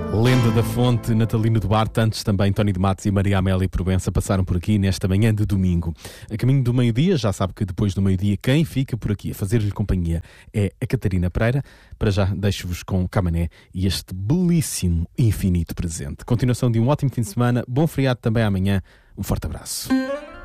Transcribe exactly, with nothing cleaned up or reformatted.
Lenda da Fonte, Natalino Duarte, antes também Tony de Matos e Maria Amélia Provença passaram por aqui nesta manhã de domingo. A caminho do meio-dia, já sabe que depois do meio-dia quem fica por aqui a fazer-lhe companhia é a Catarina Pereira. Para já deixo-vos com o Camané e este belíssimo infinito presente. Continuação de um ótimo fim de semana, bom feriado também amanhã, um forte abraço.